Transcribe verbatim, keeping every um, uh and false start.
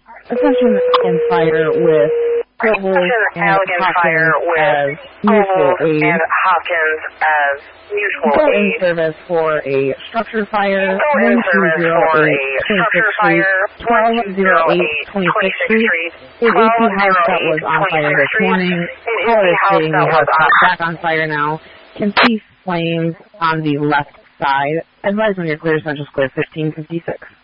Ascension and Fire with Cobble and Hopkins as mutual aid. And Hopkins as mutual Go aid. in service for a structure fire, Go in service for a structure fire, twelve oh eight twenty-sixth Street. It is the house that was on fire this morning. Caller is stating the house is back on fire now. Can see flames on the left side. Advise when you're clear, Central Square fifteen fifty-six.